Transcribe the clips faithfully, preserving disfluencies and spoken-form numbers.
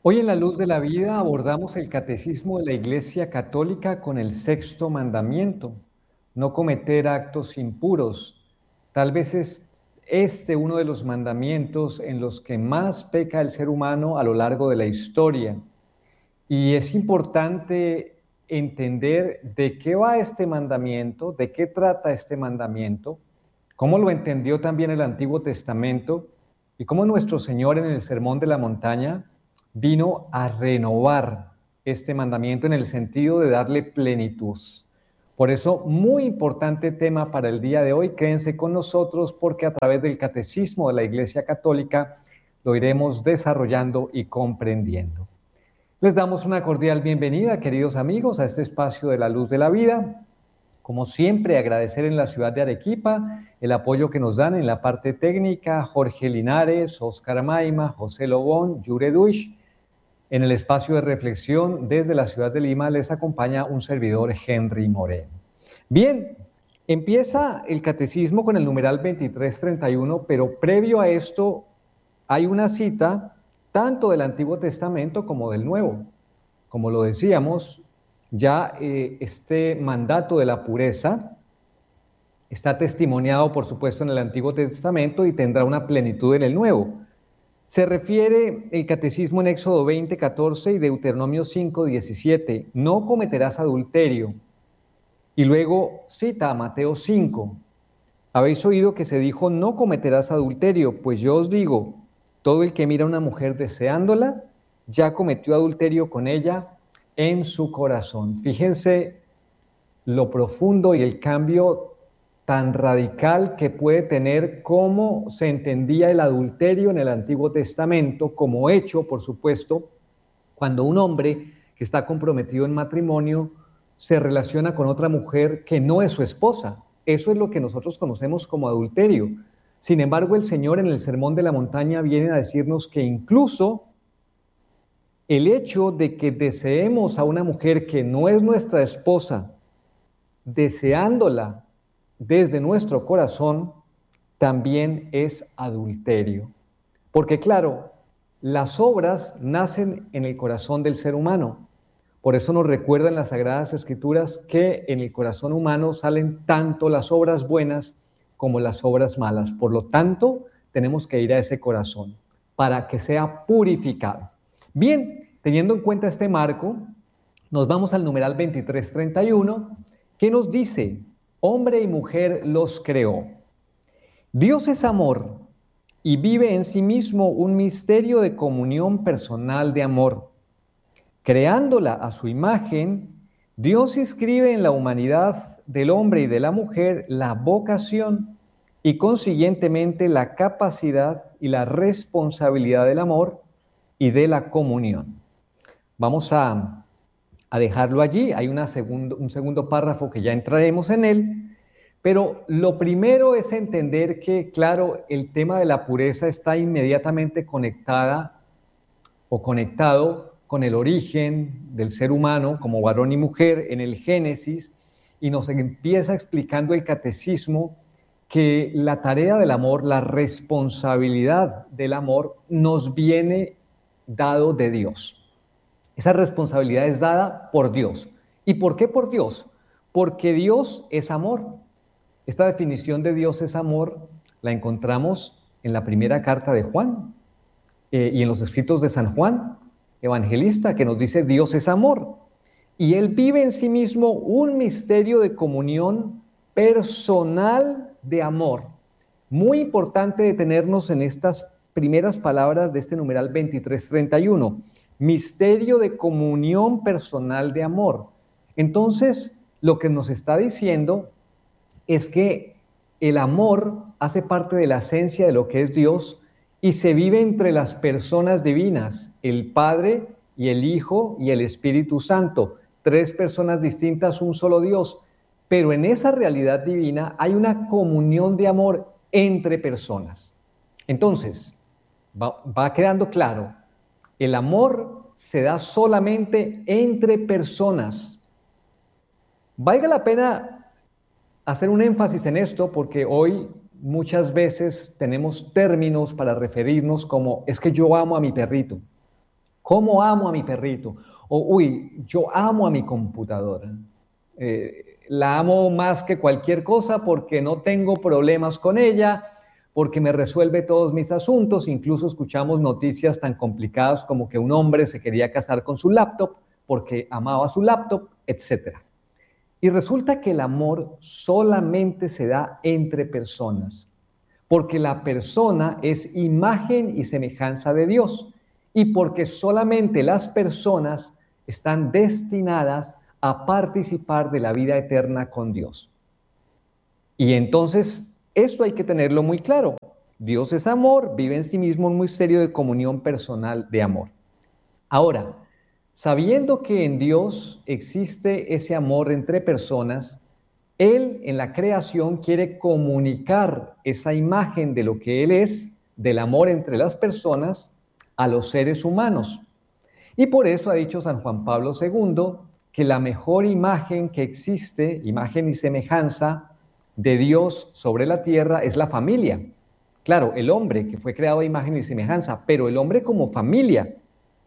Hoy en La Luz de la Vida abordamos el Catecismo de la Iglesia Católica con el sexto mandamiento: no cometer actos impuros. Tal vez es este uno de los mandamientos en los que más peca el ser humano a lo largo de la historia. Y es importante entender de qué va este mandamiento, de qué trata este mandamiento, cómo lo entendió también el Antiguo Testamento y cómo nuestro Señor en el Sermón de la Montaña vino a renovar este mandamiento en el sentido de darle plenitud. Por eso, muy importante tema para el día de hoy. Quédense con nosotros porque a través del Catecismo de la Iglesia Católica lo iremos desarrollando y comprendiendo. Les damos una cordial bienvenida, queridos amigos, a este espacio de La Luz de la Vida. Como siempre, agradecer en la ciudad de Arequipa el apoyo que nos dan en la parte técnica Jorge Linares, Oscar Maima, José Lobón, Yure Duish. En el espacio de reflexión desde la ciudad de Lima les acompaña un servidor, Henry Moreno. Bien, empieza el catecismo con el numeral veintitrés treinta y uno, pero previo a esto hay una cita tanto del Antiguo Testamento como del Nuevo. Como lo decíamos, ya eh, este mandato de la pureza está testimoniado, por supuesto, en el Antiguo Testamento y tendrá una plenitud en el Nuevo. Se refiere el catecismo en Éxodo veinte, catorce y Deuteronomio cinco, diecisiete, no cometerás adulterio. Y luego cita a Mateo cinco, habéis oído que se dijo no cometerás adulterio, pues yo os digo, todo el que mira a una mujer deseándola, ya cometió adulterio con ella en su corazón. Fíjense lo profundo y el cambio tan radical que puede tener cómo se entendía el adulterio en el Antiguo Testamento como hecho, por supuesto, cuando un hombre que está comprometido en matrimonio se relaciona con otra mujer que no es su esposa. Eso es lo que nosotros conocemos como adulterio. Sin embargo, el Señor en el Sermón de la Montaña viene a decirnos que incluso el hecho de que deseemos a una mujer que no es nuestra esposa, deseándola desde nuestro corazón, también es adulterio. Porque claro, las obras nacen en el corazón del ser humano. Por eso nos recuerdan las Sagradas Escrituras que en el corazón humano salen tanto las obras buenas como las obras malas. Por lo tanto, tenemos que ir a ese corazón para que sea purificado. Bien, teniendo en cuenta este marco, nos vamos al numeral veintitrés treinta y uno, que nos dice: hombre y mujer los creó. Dios es amor y vive en sí mismo un misterio de comunión personal de amor. Creándola a su imagen, Dios inscribe en la humanidad del hombre y de la mujer la vocación y consiguientemente la capacidad y la responsabilidad del amor y de la comunión. Vamos a a dejarlo allí. Hay una segundo, un segundo párrafo que ya entraremos en él, pero lo primero es entender que, claro, el tema de la pureza está inmediatamente conectada o conectado con el origen del ser humano como varón y mujer en el Génesis, y nos empieza explicando el catecismo que la tarea del amor, la responsabilidad del amor, nos viene dado de Dios. Esa responsabilidad es dada por Dios. ¿Y por qué por Dios? Porque Dios es amor. Esta definición de Dios es amor la encontramos en la primera carta de Juan eh, y en los escritos de San Juan, evangelista, que nos dice Dios es amor. Y Él vive en sí mismo un misterio de comunión personal de amor. Muy importante detenernos en estas primeras palabras de este numeral veintitrés treinta y uno. Misterio de comunión personal de amor. Entonces, lo que nos está diciendo es que el amor hace parte de la esencia de lo que es Dios y se vive entre las personas divinas, el Padre y el Hijo y el Espíritu Santo, tres personas distintas, un solo Dios. Pero en esa realidad divina hay una comunión de amor entre personas. Entonces, va, va quedando claro. El amor se da solamente entre personas. Valga la pena hacer un énfasis en esto porque hoy muchas veces tenemos términos para referirnos como es que yo amo a mi perrito, ¿Cómo amo a mi perrito? O, uy, yo amo a mi computadora. Eh, la amo más que cualquier cosa porque no tengo problemas con ella, porque me resuelve todos mis asuntos. Incluso escuchamos noticias tan complicadas como que un hombre se quería casar con su laptop porque amaba su laptop, etcétera. Y resulta que el amor solamente se da entre personas, porque la persona es imagen y semejanza de Dios, y porque solamente las personas están destinadas a participar de la vida eterna con Dios. Y entonces, esto hay que tenerlo muy claro. Dios es amor, vive en sí mismo un misterio de comunión personal de amor. Ahora, sabiendo que en Dios existe ese amor entre personas, Él en la creación quiere comunicar esa imagen de lo que Él es, del amor entre las personas, a los seres humanos. Y por eso ha dicho San Juan Pablo segundo que la mejor imagen que existe, imagen y semejanza de Dios sobre la tierra, es la familia. Claro, el hombre que fue creado a imagen y semejanza, pero el hombre como familia.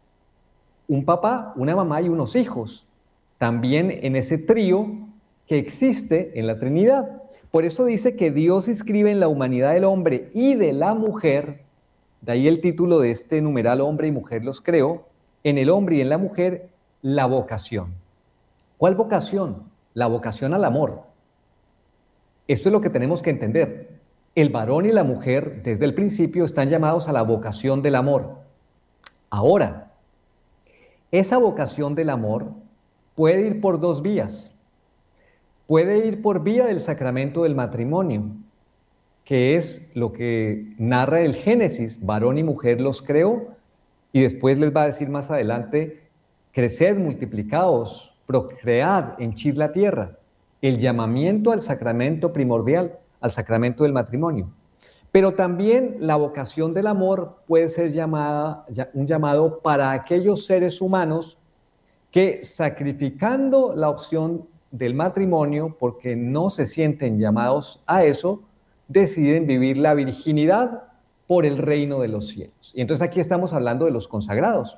Un papá, una mamá y unos hijos, también en ese trío que existe en la Trinidad. Por eso dice que Dios inscribe en la humanidad del hombre y de la mujer, de ahí el título de este numeral hombre y mujer los creó, en el hombre y en la mujer la vocación. ¿Cuál vocación? La vocación al amor. Esto es lo que tenemos que entender. El varón y la mujer desde el principio están llamados a la vocación del amor. Ahora, esa vocación del amor puede ir por dos vías. Puede ir por vía del sacramento del matrimonio, que es lo que narra el Génesis, varón y mujer los creó, y después les va a decir más adelante, creced, multiplicaos, procread, henchid la tierra. El llamamiento al sacramento primordial, al sacramento del matrimonio. Pero también la vocación del amor puede ser llamada, un llamado para aquellos seres humanos que, sacrificando la opción del matrimonio porque no se sienten llamados a eso, deciden vivir la virginidad por el reino de los cielos. Y entonces aquí estamos hablando de los consagrados.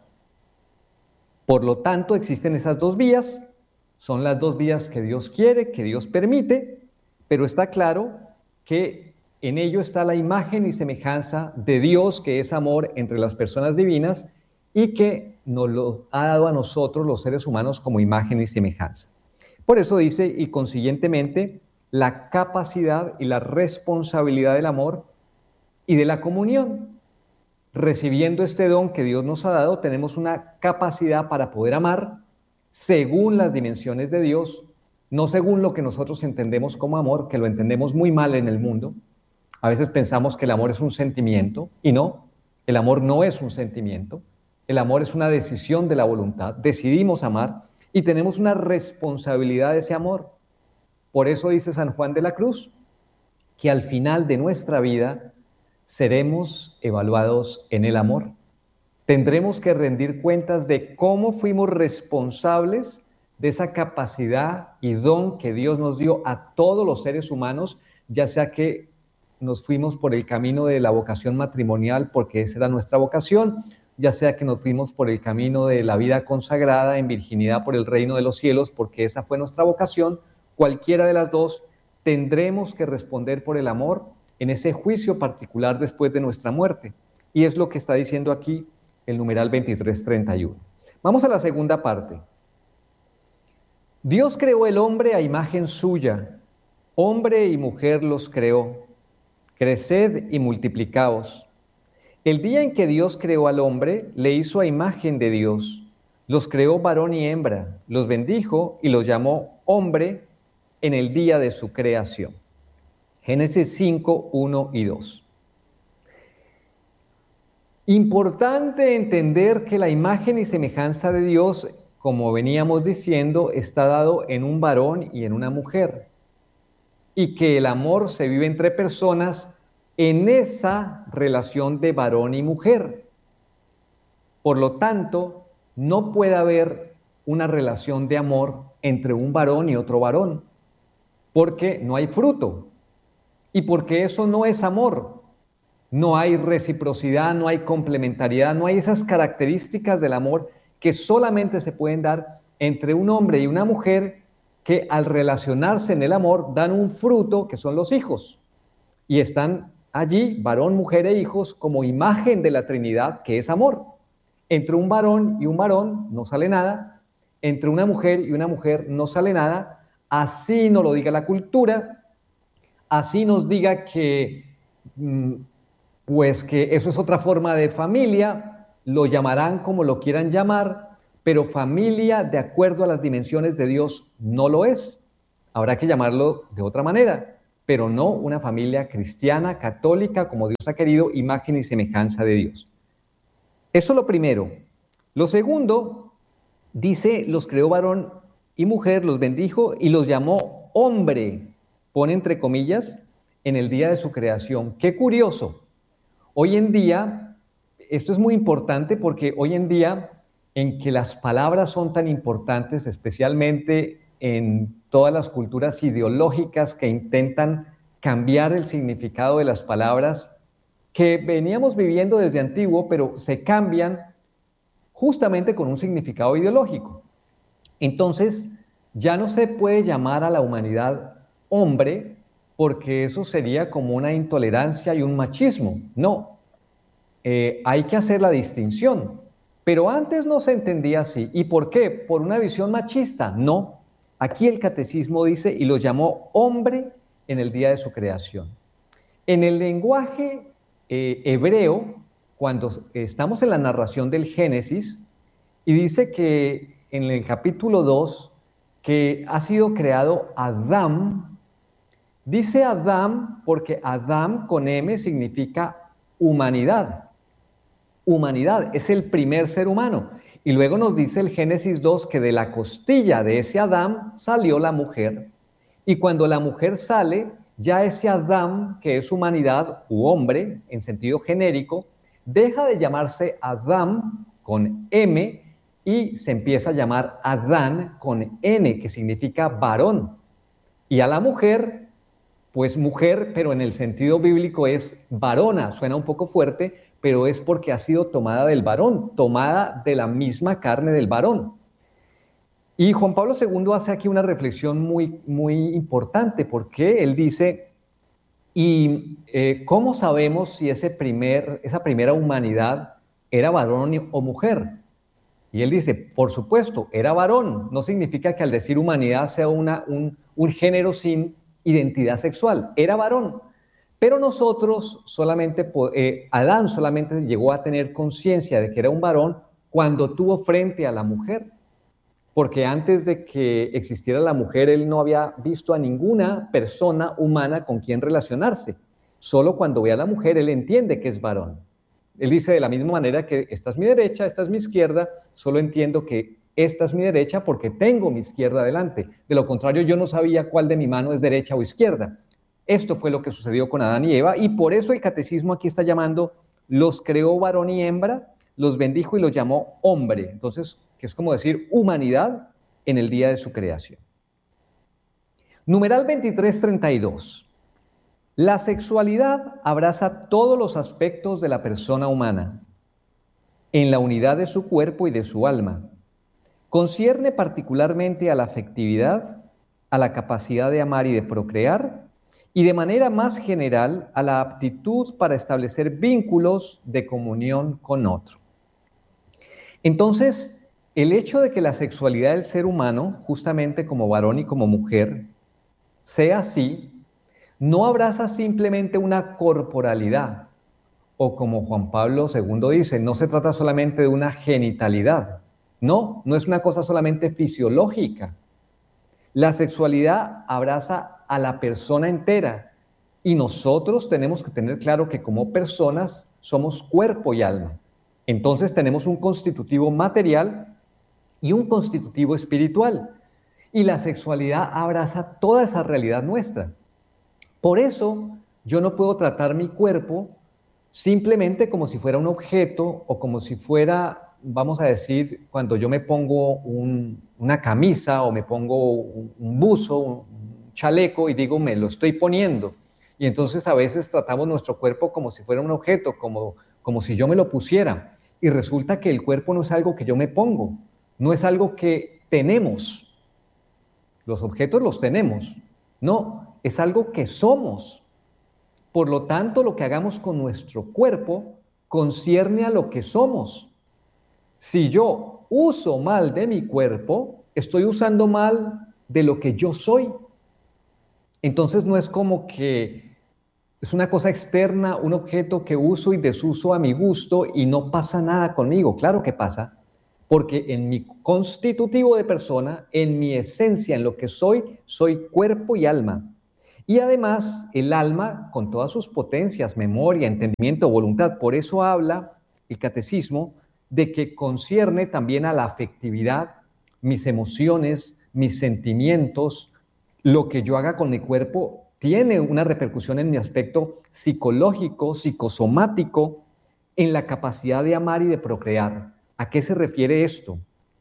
Por lo tanto, existen esas dos vías, son las dos vías que Dios quiere, que Dios permite, pero está claro que en ello está la imagen y semejanza de Dios, que es amor entre las personas divinas y que nos lo ha dado a nosotros los seres humanos como imagen y semejanza. Por eso dice, y consiguientemente, la capacidad y la responsabilidad del amor y de la comunión. Recibiendo este don que Dios nos ha dado, tenemos una capacidad para poder amar según las dimensiones de Dios, no según lo que nosotros entendemos como amor, que lo entendemos muy mal en el mundo. A veces pensamos que el amor es un sentimiento, y no, el amor no es un sentimiento, el amor es una decisión de la voluntad, decidimos amar y tenemos una responsabilidad de ese amor. Por eso dice San Juan de la Cruz, que al final de nuestra vida seremos evaluados en el amor. Tendremos que rendir cuentas de cómo fuimos responsables de esa capacidad y don que Dios nos dio a todos los seres humanos, ya sea que nos fuimos por el camino de la vocación matrimonial, porque esa era nuestra vocación, ya sea que nos fuimos por el camino de la vida consagrada en virginidad por el reino de los cielos, porque esa fue nuestra vocación. Cualquiera de las dos, tendremos que responder por el amor en ese juicio particular después de nuestra muerte. Y es lo que está diciendo aquí el numeral veintitrés treinta y uno. Vamos a la segunda parte. Dios creó el hombre a imagen suya, hombre y mujer los creó. Creced y multiplicaos. El día en que Dios creó al hombre, le hizo a imagen de Dios. Los creó varón y hembra, los bendijo y los llamó hombre en el día de su creación. Génesis cinco, uno y dos. Importante entender que la imagen y semejanza de Dios, como veníamos diciendo, está dado en un varón y en una mujer, y que el amor se vive entre personas en esa relación de varón y mujer. Por lo tanto, no puede haber una relación de amor entre un varón y otro varón, porque no hay fruto, y porque eso no es amor. No hay reciprocidad, no hay complementariedad, no hay esas características del amor que solamente se pueden dar entre un hombre y una mujer que al relacionarse en el amor dan un fruto que son los hijos. Y están allí, varón, mujer e hijos, como imagen de la Trinidad, que es amor. Entre un varón y un varón no sale nada, entre una mujer y una mujer no sale nada, así nos lo diga la cultura, así nos diga que, pues que eso es otra forma de familia, lo llamarán como lo quieran llamar, pero familia de acuerdo a las dimensiones de Dios no lo es. Habrá que llamarlo de otra manera, pero no una familia cristiana, católica, como Dios ha querido, imagen y semejanza de Dios. Eso es lo primero. Lo segundo, dice, los creó varón y mujer, los bendijo y los llamó hombre, pone entre comillas, en el día de su creación. Qué curioso. Hoy en día, esto es muy importante porque hoy en día, en que las palabras son tan importantes, especialmente en todas las culturas ideológicas que intentan cambiar el significado de las palabras que veníamos viviendo desde antiguo, pero se cambian justamente con un significado ideológico. Entonces, ya no se puede llamar a la humanidad hombre, porque eso sería como una intolerancia y un machismo. No, eh, hay que hacer la distinción. Pero antes no se entendía así. ¿Y por qué? ¿Por una visión machista? No. Aquí el catecismo dice, y lo llamó hombre en el día de su creación. En el lenguaje eh, hebreo, cuando estamos en la narración del Génesis, y dice que en el capítulo dos, que ha sido creado Adán, dice Adán porque Adán con M significa humanidad. Humanidad, es el primer ser humano. Y luego nos dice el Génesis dos que de la costilla de ese Adán salió la mujer. Y cuando la mujer sale, ya ese Adán, que es humanidad u hombre en sentido genérico, deja de llamarse Adán con M y se empieza a llamar Adán con N, que significa varón. Y a la mujer, pues mujer, pero en el sentido bíblico es varona, suena un poco fuerte, pero es porque ha sido tomada del varón, tomada de la misma carne del varón. Y Juan Pablo segundo hace aquí una reflexión muy, muy importante, porque él dice, ¿y eh, cómo sabemos si ese primer, esa primera humanidad era varón o mujer? Y él dice, por supuesto, era varón. No significa que al decir humanidad sea una, un, un género sin identidad sexual. Era varón. Pero nosotros solamente, eh, Adán solamente llegó a tener conciencia de que era un varón cuando tuvo frente a la mujer. Porque antes de que existiera la mujer, él no había visto a ninguna persona humana con quien relacionarse. Solo cuando ve a la mujer, él entiende que es varón. Él dice de la misma manera que esta es mi derecha, esta es mi izquierda, solo entiendo que esta es mi derecha porque tengo mi izquierda delante. De lo contrario, yo no sabía cuál de mi mano es derecha o izquierda. Esto fue lo que sucedió con Adán y Eva, y por eso el catecismo aquí está llamando, los creó varón y hembra, los bendijo y los llamó hombre. Entonces, que es como decir humanidad en el día de su creación. Numeral veintitrés treinta y dos. La sexualidad abraza todos los aspectos de la persona humana, en la unidad de su cuerpo y de su alma. Concierne particularmente a la afectividad, a la capacidad de amar y de procrear, y de manera más general a la aptitud para establecer vínculos de comunión con otro. Entonces, el hecho de que la sexualidad del ser humano, justamente como varón y como mujer, sea así, no abraza simplemente una corporalidad, o como Juan Pablo segundo dice, no se trata solamente de una genitalidad. No, no es una cosa solamente fisiológica. La sexualidad abraza a la persona entera y nosotros tenemos que tener claro que como personas somos cuerpo y alma. Entonces tenemos un constitutivo material y un constitutivo espiritual. Y la sexualidad abraza toda esa realidad nuestra. Por eso yo no puedo tratar mi cuerpo simplemente como si fuera un objeto o como si fuera, vamos a decir, cuando yo me pongo un, una camisa o me pongo un, un buzo, un chaleco y digo, me lo estoy poniendo. Y entonces a veces tratamos nuestro cuerpo como si fuera un objeto, como, como si yo me lo pusiera. Y resulta que el cuerpo no es algo que yo me pongo, no es algo que tenemos. Los objetos los tenemos. No, es algo que somos. Por lo tanto, lo que hagamos con nuestro cuerpo concierne a lo que somos. Si yo uso mal de mi cuerpo, estoy usando mal de lo que yo soy. Entonces no es como que es una cosa externa, un objeto que uso y desuso a mi gusto y no pasa nada conmigo. Claro que pasa, porque en mi constitutivo de persona, en mi esencia, en lo que soy, soy cuerpo y alma. Y además el alma, con todas sus potencias, memoria, entendimiento, voluntad, por eso habla el catecismo de que concierne también a la afectividad, mis emociones, mis sentimientos, lo que yo haga con mi cuerpo tiene una repercusión en mi aspecto psicológico, psicosomático, en la capacidad de amar y de procrear. ¿A qué se refiere esto?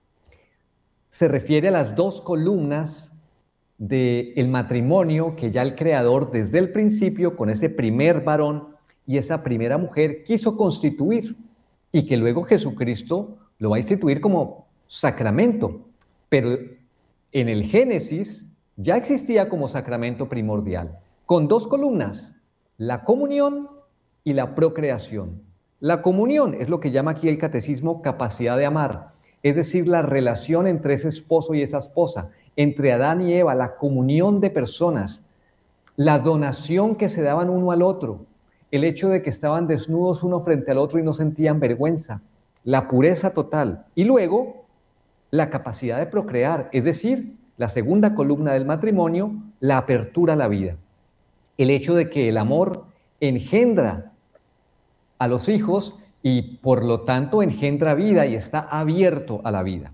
Se refiere a las dos columnas del matrimonio que ya el Creador desde el principio, con ese primer varón y esa primera mujer, quiso constituir y que luego Jesucristo lo va a instituir como sacramento. Pero en el Génesis ya existía como sacramento primordial, con dos columnas, la comunión y la procreación. La comunión es lo que llama aquí el catecismo capacidad de amar, es decir, la relación entre ese esposo y esa esposa, entre Adán y Eva, la comunión de personas, la donación que se daban uno al otro, el hecho de que estaban desnudos uno frente al otro y no sentían vergüenza, la pureza total. Y luego, la capacidad de procrear, es decir, la segunda columna del matrimonio, la apertura a la vida. El hecho de que el amor engendra a los hijos y por lo tanto engendra vida y está abierto a la vida.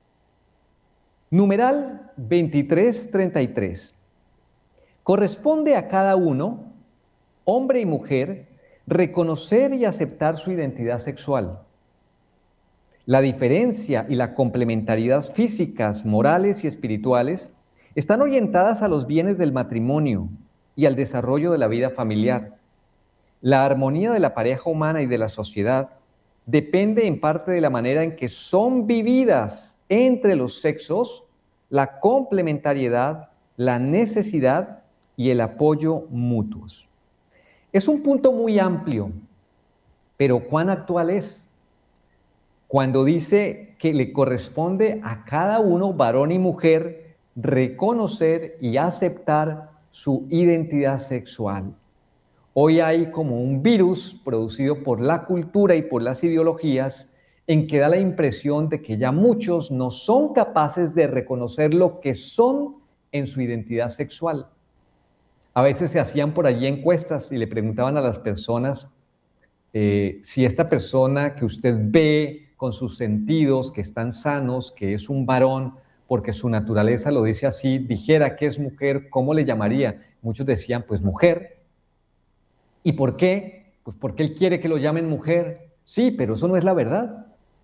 Numeral veintitrés treinta y tres. Corresponde a cada uno, hombre y mujer, reconocer y aceptar su identidad sexual. La diferencia y la complementariedad físicas, morales y espirituales están orientadas a los bienes del matrimonio y al desarrollo de la vida familiar. La armonía de la pareja humana y de la sociedad depende en parte de la manera en que son vividas entre los sexos la complementariedad, la necesidad y el apoyo mutuos. Es un punto muy amplio, pero ¿cuán actual es? Cuando dice que le corresponde a cada uno, varón y mujer, reconocer y aceptar su identidad sexual. Hoy hay como un virus producido por la cultura y por las ideologías en que da la impresión de que ya muchos no son capaces de reconocer lo que son en su identidad sexual. A veces se hacían por allí encuestas y le preguntaban a las personas eh, si esta persona que usted ve con sus sentidos, que están sanos, que es un varón, porque su naturaleza lo dice así, dijera que es mujer, ¿cómo le llamaría? Muchos decían, pues mujer. ¿Y por qué? Pues porque él quiere que lo llamen mujer. Sí, pero eso no es la verdad.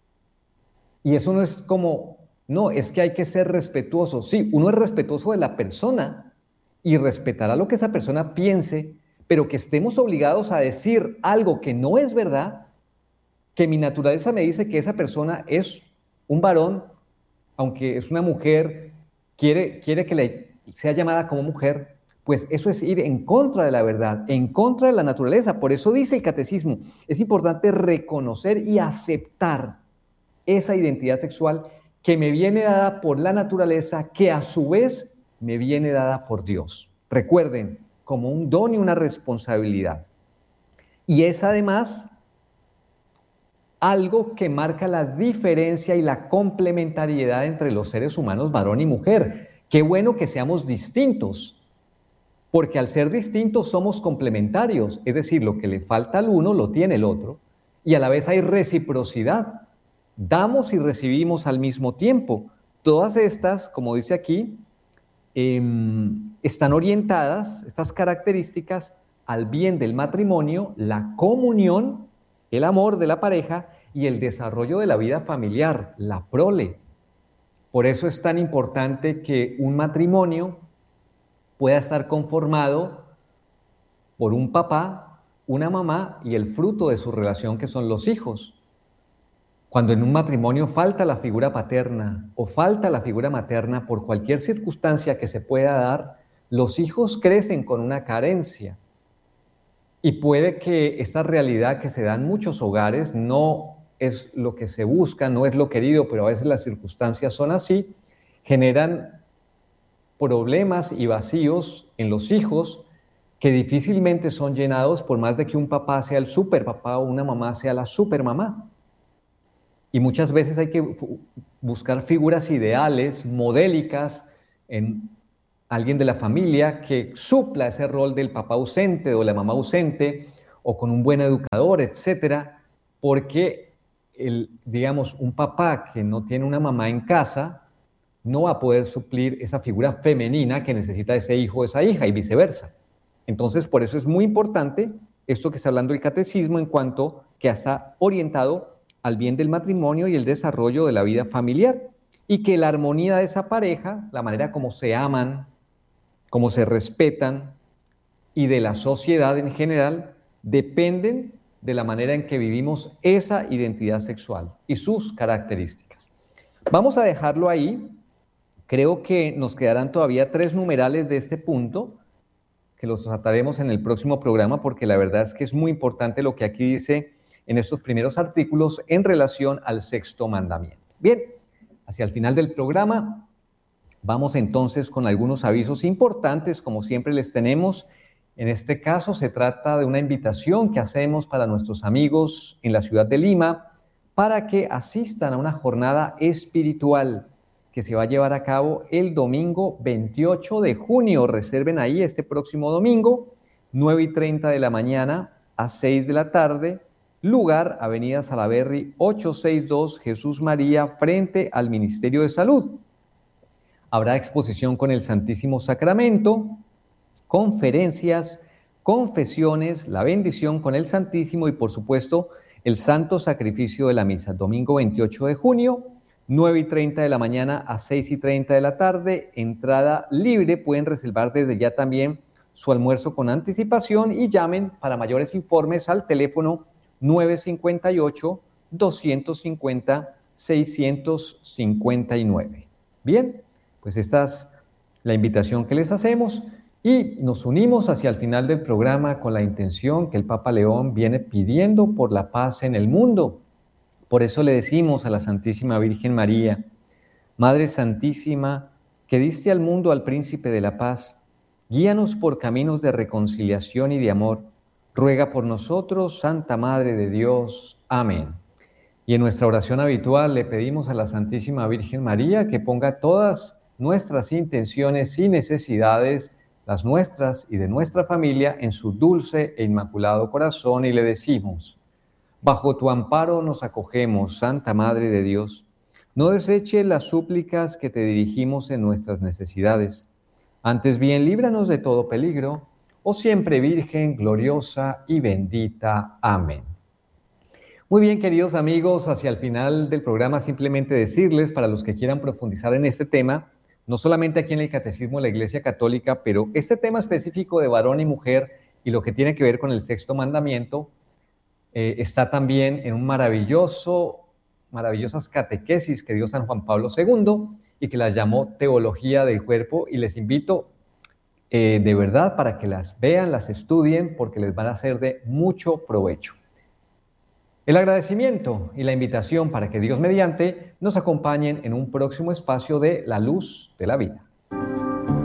Y eso no es como, no, es que hay que ser respetuoso. Sí, uno es respetuoso de la persona y respetará lo que esa persona piense, pero que estemos obligados a decir algo que no es verdad, que mi naturaleza me dice que esa persona es un varón, aunque es una mujer, quiere, quiere que le sea llamada como mujer, pues eso es ir en contra de la verdad, en contra de la naturaleza. Por eso dice el catecismo, es importante reconocer y aceptar esa identidad sexual que me viene dada por la naturaleza, que a su vez me viene dada por Dios. Recuerden, como un don y una responsabilidad. Y es además algo que marca la diferencia y la complementariedad entre los seres humanos, varón y mujer. Qué bueno que seamos distintos, porque al ser distintos somos complementarios, es decir, lo que le falta al uno lo tiene el otro, y a la vez hay reciprocidad. Damos y recibimos al mismo tiempo. Todas estas, como dice aquí, eh, están orientadas, estas características, al bien del matrimonio, la comunión, el amor de la pareja y el desarrollo de la vida familiar, la prole. Por eso es tan importante que un matrimonio pueda estar conformado por un papá, una mamá y el fruto de su relación que son los hijos. Cuando en un matrimonio falta la figura paterna o falta la figura materna por cualquier circunstancia que se pueda dar, los hijos crecen con una carencia. Y puede que esta realidad que se da en muchos hogares no es lo que se busca, no es lo querido, pero a veces las circunstancias son así, generan problemas y vacíos en los hijos que difícilmente son llenados por más de que un papá sea el superpapá o una mamá sea la supermamá. Y muchas veces hay que buscar figuras ideales, modélicas, en alguien de la familia que supla ese rol del papá ausente o la mamá ausente, o con un buen educador, etcétera, porque el, digamos, un papá que no tiene una mamá en casa no va a poder suplir esa figura femenina que necesita ese hijo o esa hija y viceversa. Entonces, por eso es muy importante esto que está hablando el catecismo en cuanto que está orientado al bien del matrimonio y el desarrollo de la vida familiar, y que la armonía de esa pareja, la manera como se aman, como se respetan, y de la sociedad en general, dependen de la manera en que vivimos esa identidad sexual y sus características. Vamos a dejarlo ahí. Creo que nos quedarán todavía tres numerales de este punto, que los trataremos en el próximo programa, porque la verdad es que es muy importante lo que aquí dice en estos primeros artículos en relación al sexto mandamiento. Bien, hacia el final del programa vamos entonces con algunos avisos importantes, como siempre les tenemos. En este caso se trata de una invitación que hacemos para nuestros amigos en la ciudad de Lima para que asistan a una jornada espiritual que se va a llevar a cabo el domingo veintiocho de junio. Reserven ahí este próximo domingo, nueve y treinta de la mañana a seis de la tarde. Lugar, Avenida Salaberry, ochocientos sesenta y dos, Jesús María, frente al Ministerio de Salud. Habrá exposición con el Santísimo Sacramento, conferencias, confesiones, la bendición con el Santísimo y, por supuesto, el Santo Sacrificio de la Misa. Domingo veintiocho de junio, nueve y treinta de la mañana a seis y treinta de la tarde. Entrada libre. Pueden reservar desde ya también su almuerzo con anticipación y llamen para mayores informes al teléfono nueve cinco ocho, dos cinco cero, seis cinco nueve. Bien, pues esta es la invitación que les hacemos y nos unimos hacia el final del programa con la intención que el Papa León viene pidiendo por la paz en el mundo. Por eso le decimos a la Santísima Virgen María: Madre Santísima, que diste al mundo al Príncipe de la Paz, guíanos por caminos de reconciliación y de amor. Ruega por nosotros, Santa Madre de Dios. Amén. Y en nuestra oración habitual le pedimos a la Santísima Virgen María que ponga todas nuestras intenciones y necesidades, las nuestras y de nuestra familia, en su dulce e inmaculado corazón, y le decimos: bajo tu amparo nos acogemos, Santa Madre de Dios. No deseches las súplicas que te dirigimos en nuestras necesidades. Antes bien, líbranos de todo peligro, oh siempre Virgen, gloriosa y bendita. Amén. Muy bien, queridos amigos, hacia el final del programa simplemente decirles, para los que quieran profundizar en este tema, no solamente aquí en el Catecismo de la Iglesia Católica, pero este tema específico de varón y mujer y lo que tiene que ver con el sexto mandamiento, eh, está también en un maravilloso, maravillosas catequesis que dio San Juan Pablo segundo y que las llamó Teología del Cuerpo, y les invito eh, de verdad para que las vean, las estudien, porque les van a ser de mucho provecho. El agradecimiento y la invitación para que Dios mediante nos acompañen en un próximo espacio de La Luz de la Vida.